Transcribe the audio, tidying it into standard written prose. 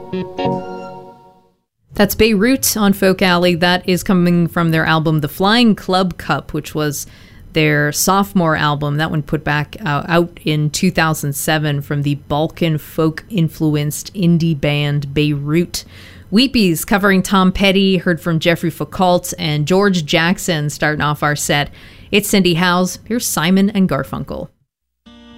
That's Beirut on Folk Alley. That is coming from their album The Flying Club Cup, which was their sophomore album. That one put back out in 2007 from the Balkan folk-influenced indie band Beirut. Weepies covering Tom Petty, heard from Jeffrey Foucault, and George Jackson starting off our set. It's Cindy Howes. Here's Simon and Garfunkel.